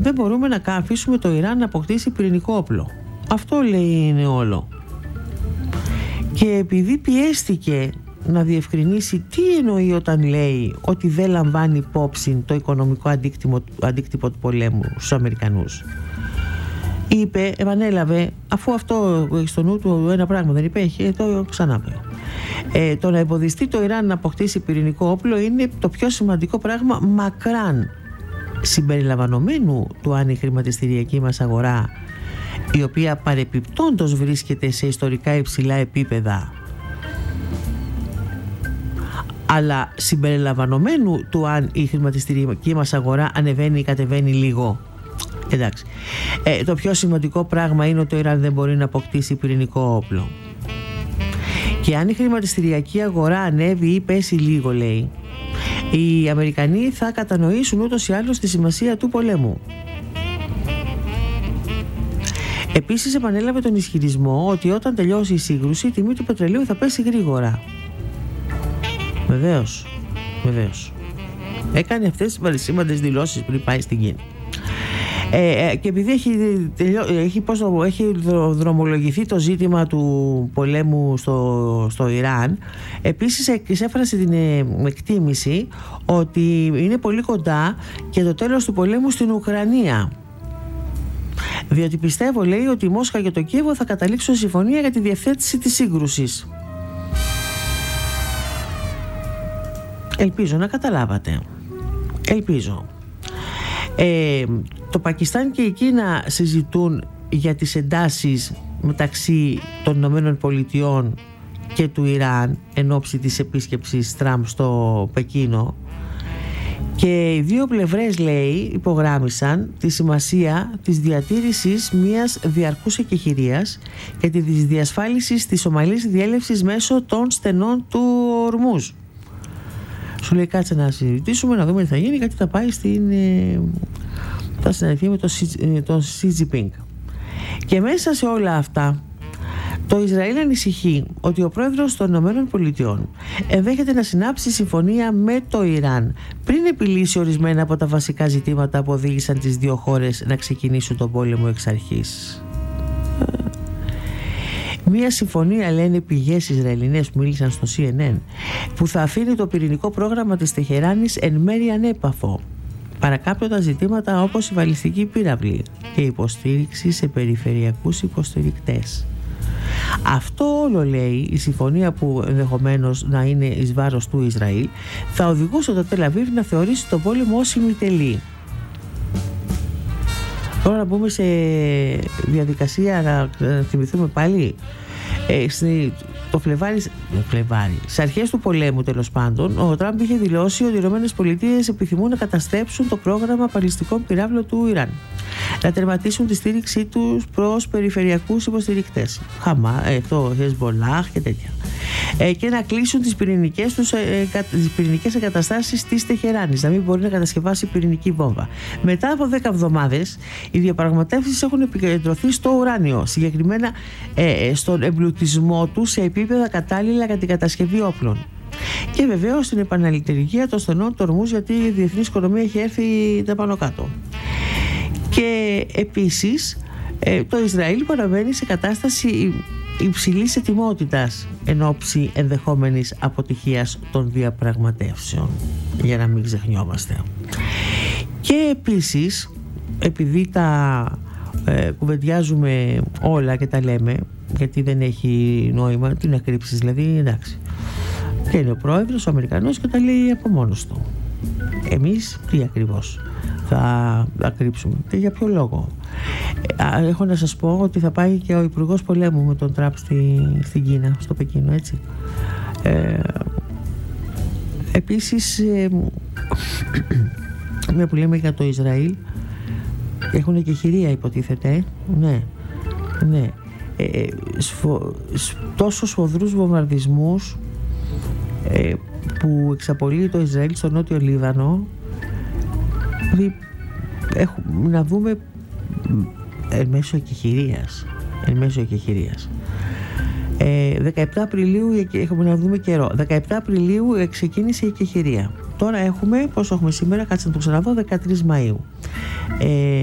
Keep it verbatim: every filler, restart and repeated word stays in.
δεν μπορούμε να αφήσουμε το Ιράν να αποκτήσει πυρηνικό όπλο. Αυτό λέει είναι όλο. Και επειδή πιέστηκε να διευκρινίσει τι εννοεί όταν λέει ότι δεν λαμβάνει υπόψη το οικονομικό αντίκτυπο, αντίκτυπο του πολέμου στους Αμερικανούς, είπε, επανέλαβε, αφού αυτό έχει στο νου του ένα πράγμα δεν υπέχει, το ξανά πει. Ε, το να εμποδιστεί το Ιράν να αποκτήσει πυρηνικό όπλο είναι το πιο σημαντικό πράγμα μακράν, συμπεριλαμβανομένου του αν η χρηματιστηριακή μας αγορά, η οποία παρεπιπτόντως βρίσκεται σε ιστορικά υψηλά επίπεδα, αλλά συμπεριλαμβανομένου του αν η χρηματιστηριακή μας αγορά ανεβαίνει ή κατεβαίνει λίγο. Εντάξει. Ε, το πιο σημαντικό πράγμα είναι ότι το Ιράν δεν μπορεί να αποκτήσει πυρηνικό όπλο. Και αν η χρηματιστηριακή αγορά ανέβει ή πέσει λίγο, λέει, οι Αμερικανοί θα κατανοήσουν ούτως ή άλλως τη σημασία του πολέμου. Επίσης επανέλαβε τον ισχυρισμό ότι όταν τελειώσει η σύγκρουση η τιμή του πετρελαίου θα πέσει γρήγορα. Βεβαίως, βεβαίως. Έκανε αυτές τις παρησήμαντες δηλώσεις πριν πάει στην Κίνα. Ε, και επειδή έχει, τελειώ, έχει, πώς το, έχει δρομολογηθεί το ζήτημα του πολέμου στο, στο Ιράν, επίσης εξέφρασε την εκτίμηση ότι είναι πολύ κοντά και το τέλος του πολέμου στην Ουκρανία. Διότι πιστεύω, λέει, ότι η Μόσχα και το Κίεβο θα καταλήξουν συμφωνία για τη διευθέτηση της σύγκρουσης. Ελπίζω να καταλάβατε. Ελπίζω. Ε, το Πακιστάν και η Κίνα συζητούν για τις εντάσεις μεταξύ των Ηνωμένων Πολιτειών και του Ιράν εν ώψη της επίσκεψης Τραμπ στο Πεκίνο, και οι δύο πλευρές, λέει, υπογράμμισαν τη σημασία της διατήρησης μιας διαρκούς εκεχηρίας και της διασφάλισης της ομαλής διέλευσης μέσω των στενών του Ορμούζ. Σου λέει, κάτσε να συζητήσουμε, να δούμε τι θα γίνει, γιατί θα πάει στην, ε, θα συναντηθεί με τον το Xi Jinping. Και μέσα σε όλα αυτά το Ισραήλ ανησυχεί ότι ο πρόεδρος των Ηνωμένων Πολιτειών ενδέχεται να συνάψει συμφωνία με το Ιράν πριν επιλύσει ορισμένα από τα βασικά ζητήματα που οδήγησαν τις δύο χώρες να ξεκινήσουν τον πόλεμο εξ αρχής. Μία συμφωνία, λένε πηγές Ισραηλινές που μίλησαν στο σι εν εν, που θα αφήνει το πυρηνικό πρόγραμμα της Τεχεράνης εν μέρει ανέπαφο, παρακάπτοντας ζητήματα όπως η βαλιστική πύραυλη και η υποστήριξη σε περιφερειακούς υποστηρικτές. Αυτό όλο, λέει, η συμφωνία που ενδεχομένως να είναι εις βάρος του Ισραήλ, θα οδηγούσε το Τελ Αβίβ να θεωρήσει τον πόλεμο ως ημιτελή. Τώρα να μπούμε σε διαδικασία να θυμηθούμε πάλι. Ε, το Φλεβάρι, Φλεβάρι, στις αρχές του πολέμου, τέλος πάντων, ο Τραμπ είχε δηλώσει ότι οι ΗΠΑ επιθυμούν να καταστρέψουν το πρόγραμμα παλιστικών πυράβλων του Ιράν, να τερματίσουν τη στήριξή τους προς περιφερειακούς υποστηρικτές, Χαμά, ε, το Χεσμολάχ και τέτοια, ε, και να κλείσουν τις πυρηνικές, τους, ε, ε, τις πυρηνικές εγκαταστάσεις της Τεχεράνης, να μην μπορεί να κατασκευάσει πυρηνική βόμβα. Μετά από δέκα εβδομάδες οι διαπραγματεύσεις έχουν επικεντρωθεί στο ουράνιο, συγκεκριμένα ε, στον εμπλουτισμό του σε επίπεδα κατάλληλα για την κατασκευή όπλων. Και βεβαίως στην επαναλειτουργία των στενών του Ορμούζ, γιατί η διεθνής οικονομία έχει έρθει τα πάνω κάτω. Και επίσης ε, το Ισραήλ παραμένει σε κατάσταση υψηλής ετοιμότητας εν ώψη ενδεχόμενης αποτυχίας των διαπραγματεύσεων, για να μην ξεχνιόμαστε. Και επίσης, επειδή τα ε, κουβεντιάζουμε όλα και τα λέμε, γιατί δεν έχει νόημα, τι να κρύψεις, δηλαδή, εντάξει. Και είναι ο πρόεδρος, ο Αμερικανός, και τα λέει από μόνος του. Εμείς τι ακριβώς θα, θα κρύψουμε και για ποιο λόγο? Ε, έχω να σας πω ότι θα πάει και ο Υπουργός Πολέμου με τον Τραμπ στη, στην Κίνα, στο Πεκίνο, έτσι. Ε, επίσης, ε, μια που λέμε για το Ισραήλ, έχουν και χειρία, υποτίθεται, ναι, ναι. Ε, σφο, τόσο σφοδρούς βομβαρδισμούς ε, που εξαπολύει το Ισραήλ στο Νότιο Λίβανο, δηλαδή έχουμε να δούμε εν μέσω εκεχηρίας, εν μέσω εκεχηρίας. Ε, δεκαεπτά Απριλίου έχουμε να δούμε καιρό. δεκαεπτά Απριλίου ξεκίνησε η εκεχηρία. Τώρα έχουμε, πόσο έχουμε σήμερα, κάτσε να το ξαναδώ, δεκατρείς Μαΐου. Ε,